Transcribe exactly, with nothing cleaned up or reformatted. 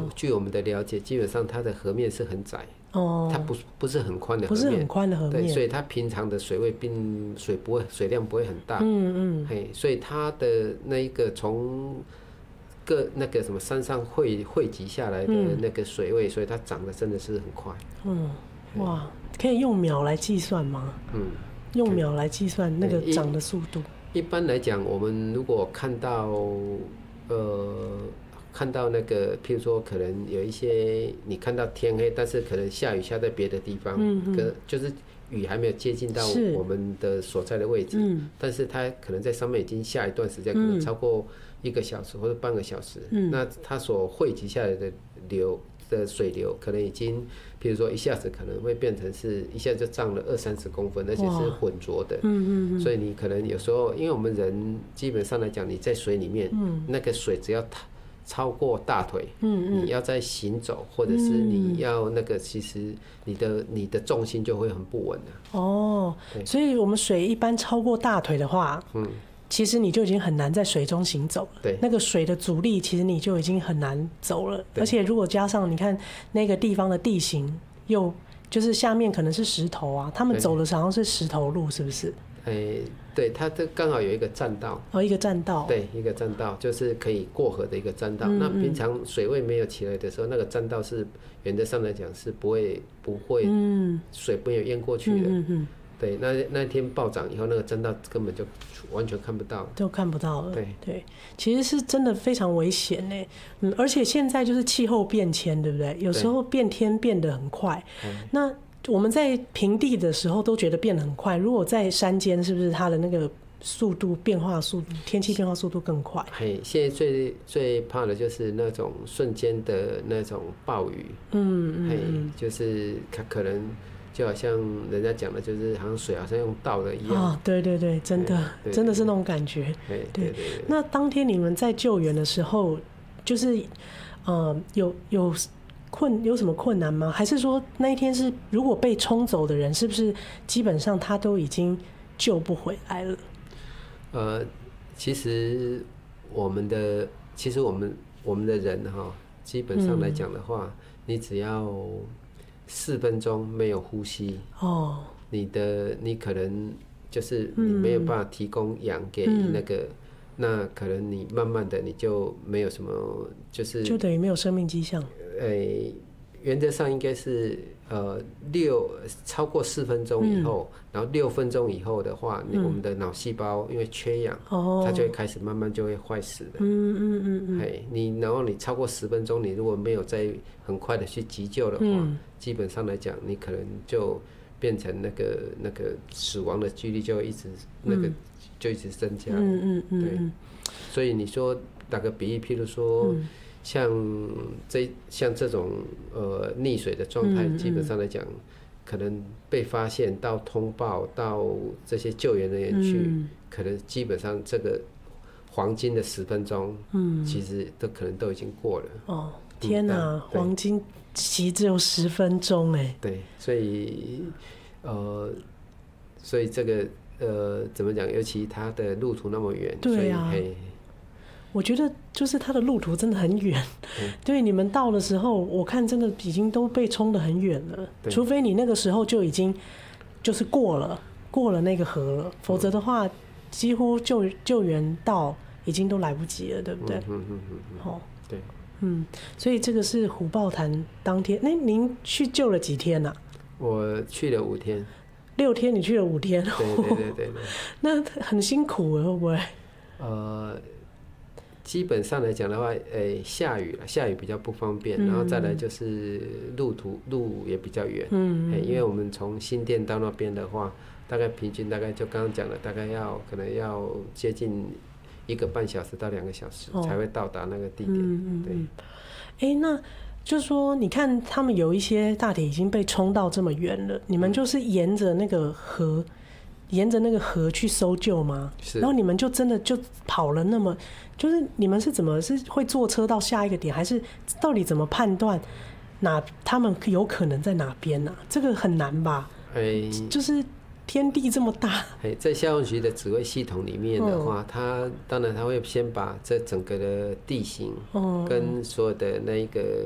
据我们的了解，基本上它的河面是很窄。 哦， 它不不是很宽的河面， 不是很宽的河面， 对，所以它平常的水位并水不会水量不会很大， 嗯嗯， 嘿，所以它的那一个从各那个什么山上汇汇集下来的那个水位，嗯、所以它长得真的是很快。 嗯，哇，可以用秒来计算吗？嗯，用秒来计算那个长的速度。 一般来讲，我们如果看到呃。看到那个，譬如说，可能有一些你看到天黑，但是可能下雨下在别的地方，嗯嗯，就是雨还没有接近到我们的所在的位置，嗯，但是它可能在上面已经下一段时间，可能超过一个小时或者半个小时，嗯，那它所汇集下来的流的水流，可能已经，譬如说一下子可能会变成是一下就涨了二三十公分，而且是浑浊的，嗯嗯，所以你可能有时候，因为我们人基本上来讲，你在水里面，嗯，那个水只要超过大腿，嗯嗯，你要在行走，或者是你要那个，其实你的你的重心就会很不稳了。哦， 所以我们水一般超过大腿的话，嗯，其实你就已经很难在水中行走了。对，那个水的阻力，其实你就已经很难走了。而且如果加上你看那个地方的地形，又就是下面可能是石头啊，他们走的好像是石头路，是不是？ 欸、对，它这刚好有一个栈道， 哦，一个栈道， 对，一个栈道就是可以过河的一个栈道。嗯嗯，那平常水位没有起来的时候，那个栈道是原则上来讲是不会不会，嗯，水没有淹过去的。嗯嗯，对，那那天暴涨以后，那个栈道根本就完全看不到， 就看不到了。 对对，其实是真的非常危险呢。嗯，而且现在就是气候变迁，对不对？有时候变天变得很快，那我们在平地的时候都觉得变得很快，如果在山间，是不是它的那个速度变化速度，天气变化速度更快？ 嘿，现在最最怕的就是那种瞬间的那种暴雨，嗯嗯，嘿，就是它可能就好像人家讲的，就是好像水好像用倒的一样。 啊，对对对，真的真的是那种感觉。对对对。那当天你们在救援的时候，就是呃有有。困有什么困难吗？还是说那一天是如果被冲走的人，是不是基本上他都已经救不回来了？ 呃，其实我们的其实我们我们的人哈，基本上来讲的话，嗯、你只要四分钟没有呼吸哦，你的你可能就是你没有办法提供氧给那个。嗯嗯，那可能你慢慢的你就没有什么，就是就等于没有生命迹象。 诶、欸，原则上应该是呃六超过四分钟以后，嗯、然后六分钟以后的话，嗯、我们的脑细胞因为缺氧，哦、它就会开始慢慢就会坏死的。嗯嗯嗯嗯。嘿，你然后你超过十分钟，你如果没有再很快的去急救的话，嗯、基本上来讲，你可能就变成那个那个死亡的几率就一直那个。嗯，就一直增加，嗯嗯嗯，对，所以你说打个比喻，譬如说，嗯、像这像这种呃溺水的状态，嗯嗯、基本上来讲，可能被发现到通报到这些救援人员去，嗯、可能基本上这个黄金的十分钟，嗯，其实都可能都已经过了。 哦，天哪，嗯，黄金期只有十分钟哎。 对，所以呃，所以这个。呃，怎么讲？尤其它的路途那么远， 对啊，我觉得就是它的路途真的很远。嗯、对，你们到的时候，我看真的已经都被冲得很远了。除非你那个时候就已经就是过了过了那个河了，否则的话，几乎救救援到已经都来不及了，对不对？嗯嗯嗯嗯。好，对，嗯，所以这个是虎豹潭当天。那您去救了几天啊？ 我去了五天。 六天，你去了五天， 对对对对对， 那很辛苦啊，会不会？ 呃，基本上来讲的话，诶、欸，下雨了，下雨比较不方便，嗯、然后再来就是路途路也比较远，嗯、欸，因为我们从新店到那边的话，大概平均大概就刚刚讲了，大概要可能要接近一个半小时到两个小时、哦、才会到达那个地点，嗯、对。 哎、欸，那。就是说，你看他们有一些大体已经被冲到这么远了，你们就是沿着那个河，沿着那个河去搜救吗？是。然后你们就真的就跑了那么，就是你们是怎么是会坐车到下一个点，还是到底怎么判断哪他们有可能在哪边呢、啊？这个很难吧？哎、欸，就是天地这么大。 哎，在消防局的指挥系统里面的话，它、嗯、当然它会先把这整个的地形跟所有的那一个